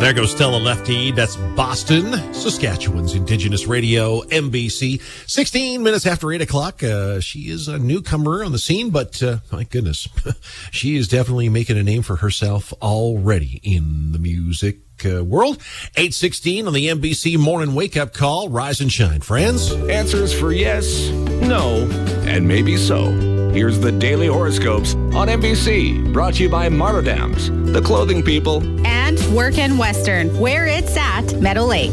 There goes Stella Lefty. That's Boston, Saskatchewan's Indigenous Radio, MBC. 16 minutes after 8 o'clock. She is a newcomer on the scene, but my goodness, she is definitely making a name for herself already in the music world. 8:16 on the MBC Morning Wake Up Call. Rise and shine, friends. Answers for yes, no, and maybe so. Here's the Daily Horoscopes on MBC, brought to you by Martindams, the clothing people. And Work and Western, where it's at Meadow Lake.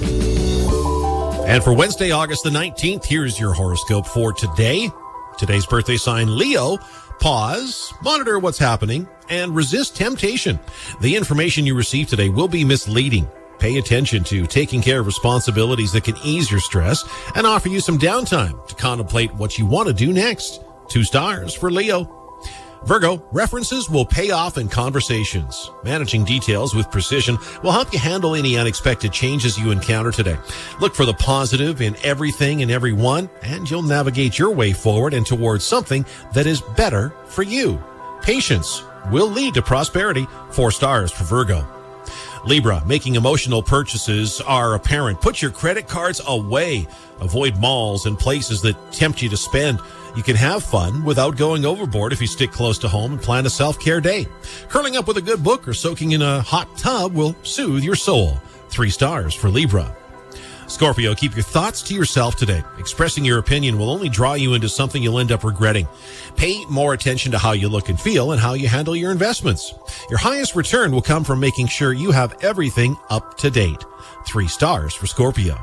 And for Wednesday, August the 19th, here's your horoscope for today. Today's birthday sign, Leo. Pause, monitor what's happening, and resist temptation. The information you receive today will be misleading. Pay attention to taking care of responsibilities that can ease your stress and offer you some downtime to contemplate what you want to do next. 2 stars for Leo. Virgo, references will pay off in conversations. Managing details with precision will help you handle any unexpected changes you encounter today. Look for the positive in everything and everyone, and you'll navigate your way forward and towards something that is better for you. Patience will lead to prosperity. 4 stars for Virgo. Libra, making emotional purchases are apparent. Put your credit cards away. Avoid malls and places that tempt you to spend. You can have fun without going overboard if you stick close to home and plan a self-care day. Curling up with a good book or soaking in a hot tub will soothe your soul. 3 stars for Libra. Scorpio, keep your thoughts to yourself today. Expressing your opinion will only draw you into something you'll end up regretting. Pay more attention to how you look and feel and how you handle your investments. Your highest return will come from making sure you have everything up to date. 3 stars for Scorpio.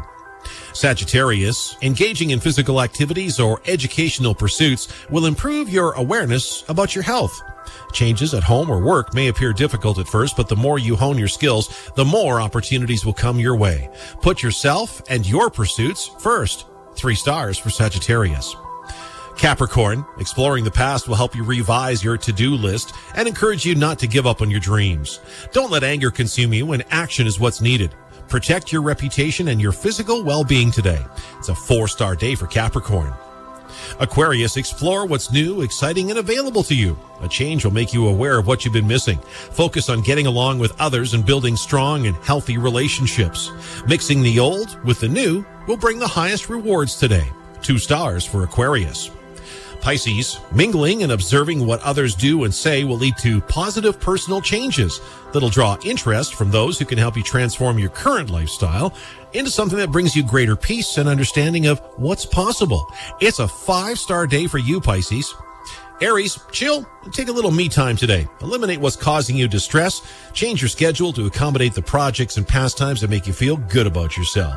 Sagittarius, engaging in physical activities or educational pursuits will improve your awareness about your health. Changes at home or work may appear difficult at first, but the more you hone your skills, the more opportunities will come your way. Put yourself and your pursuits first. 3 stars for Sagittarius. Capricorn, exploring the past will help you revise your to-do list and encourage you not to give up on your dreams. Don't let anger consume you, and action is what's needed. Protect your reputation and your physical well-being today. It's a 4-star day for Capricorn. Aquarius, explore what's new, exciting, and available to you. A change will make you aware of what you've been missing. Focus on getting along with others and building strong and healthy relationships. Mixing the old with the new will bring the highest rewards today. 2 stars for Aquarius. Pisces, mingling and observing what others do and say will lead to positive personal changes that'll draw interest from those who can help you transform your current lifestyle into something that brings you greater peace and understanding of what's possible. It's a 5-star day for you, Pisces. Aries, chill and take a little me time today. Eliminate what's causing you distress. Change your schedule to accommodate the projects and pastimes that make you feel good about yourself.